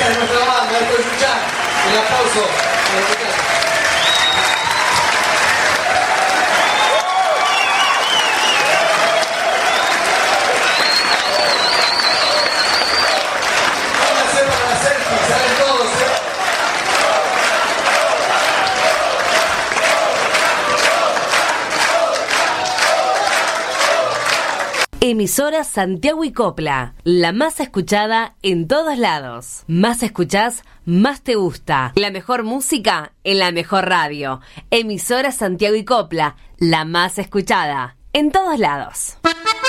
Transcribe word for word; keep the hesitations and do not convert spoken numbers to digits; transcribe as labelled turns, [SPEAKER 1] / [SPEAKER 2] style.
[SPEAKER 1] de nuestra banda, esto es escuchar el aplauso a los muchachos.
[SPEAKER 2] Emisora Santiago y Copla, la más escuchada en todos lados. Más escuchás, más te gusta. La mejor música en la mejor radio. Emisora Santiago y Copla, la más escuchada en todos lados.